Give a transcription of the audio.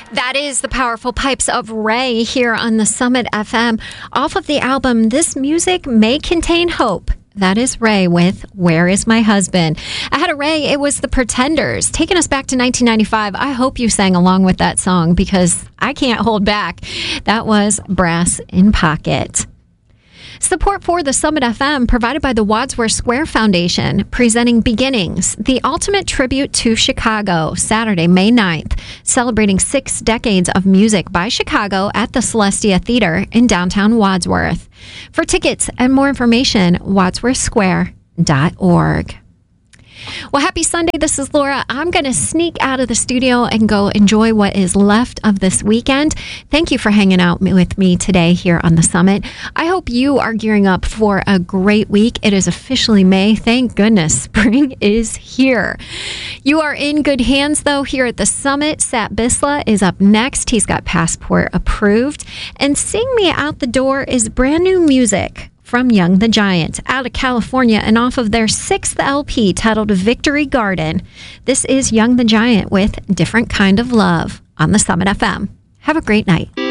That is the powerful pipes of Ray here on the Summit FM. Off of the album, This Music May Contain Hope. That is Ray with Where Is My Husband? Ahead of Ray, it was the Pretenders, taking us back to 1995. I hope you sang along with that song because I can't hold back. That was Brass in Pocket. Support for the Summit FM provided by the Wadsworth Square Foundation, presenting Beginnings, the ultimate tribute to Chicago, Saturday, May 9th, celebrating 6 decades of music by Chicago at the Celestia Theater in downtown Wadsworth. For tickets and more information, wadsworthsquare.org. Well, happy Sunday. This is Laura. I'm going to sneak out of the studio and go enjoy what is left of this weekend. Thank you for hanging out with me today here on the Summit. I hope you are gearing up for a great week. It is officially May. Thank goodness spring is here. You are in good hands, though, here at the Summit. Sat Bisla is up next. He's got Passport approved. And Sing Me Out the Door is brand new music from Young the Giant, out of California and off of their 6th LP titled Victory Garden. This is Young the Giant with Different Kind of Love on the Summit FM. Have a great night.